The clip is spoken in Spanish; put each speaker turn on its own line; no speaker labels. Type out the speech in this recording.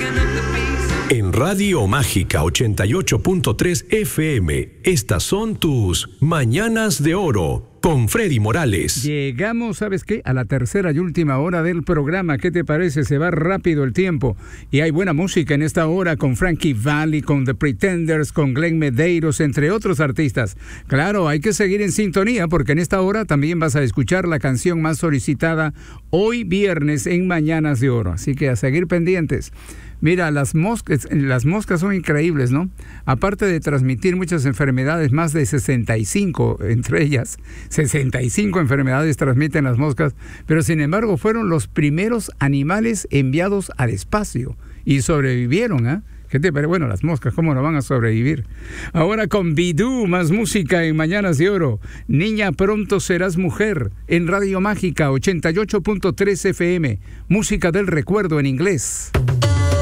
En Radio Mágica 88.3 FM, estas son tus Mañanas de Oro con Freddy Morales.
Llegamos, ¿sabes qué? A la tercera y última hora del programa. ¿Qué te parece? Se va rápido el tiempo. Y hay buena música en esta hora con Frankie Valli, con The Pretenders, con Glenn Medeiros, entre otros artistas. Claro, hay que seguir en sintonía porque en esta hora también vas a escuchar la canción más solicitada hoy viernes en Mañanas de Oro. Así que a seguir pendientes. Mira, las moscas son increíbles, ¿no? Aparte de transmitir muchas enfermedades, más de 65, entre ellas, 65 enfermedades transmiten las moscas, pero sin embargo fueron los primeros animales enviados al espacio y sobrevivieron, ¿eh? ¿Qué te parece? Bueno, las moscas, ¿cómo no van a sobrevivir? Ahora con Bidú, más música en Mañanas de Oro. Niña, pronto serás mujer, en Radio Mágica 88.3 FM. Música del recuerdo en inglés.